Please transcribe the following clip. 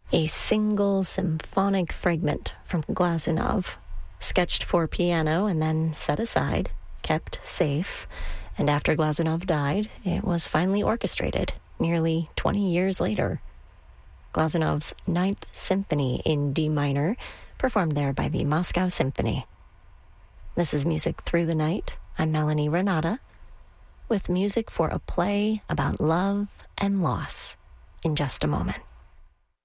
A single symphonic fragment from Glazunov, sketched for piano and then set aside, kept safe, and after Glazunov died, it was finally orchestrated nearly 20 years later. Glazunov's Ninth Symphony in D minor, performed there by the Moscow Symphony. This is Music Through the Night. I'm Melanie Renata, with music for a play about love and loss in just a moment.